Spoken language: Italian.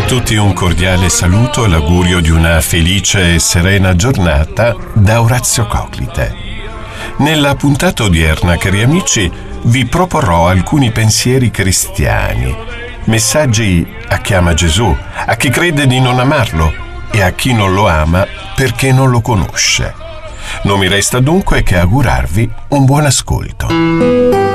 tutti un cordiale saluto e l'augurio di una felice e serena giornata da Orazio Coclite. Nella puntata odierna, cari amici, vi proporrò alcuni pensieri cristiani, messaggi a chi ama Gesù, a chi crede di non amarlo e a chi non lo ama perché non lo conosce. Non mi resta dunque che augurarvi un buon ascolto.